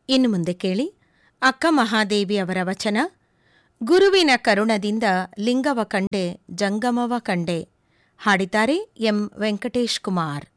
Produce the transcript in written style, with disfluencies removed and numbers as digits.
ಇನ್ನು ಮುಂದೆ ಕೇಳಿ ಅಕ್ಕ ಮಹಾದೇವಿ ಅವರ ವಚನ. ಗುರುವಿನ ಕರುಣದಿಂದ ಲಿಂಗವ ಕಂಡೆ ಜಂಗಮವ ಕಂಡೆ. ಹಾಡಿದ್ದಾರೆ ಎಂ ವೆಂಕಟೇಶ್ ಕುಮಾರ್.